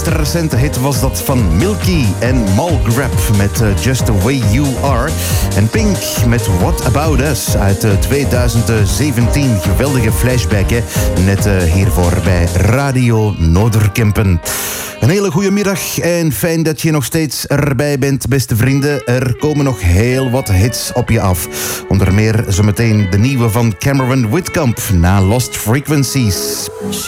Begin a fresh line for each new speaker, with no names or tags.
meest recente hit was dat van Milky en Malgrab met Just The Way You Are. En Pink met What About Us uit 2017. Geweldige flashback, hè? Net hiervoor bij Radio Noorderkempen. Een hele goede middag en fijn dat je nog steeds erbij bent, beste vrienden. Er komen nog heel wat hits op je af. Onder meer zometeen de nieuwe van Cameron Whitcomb na Lost Frequencies.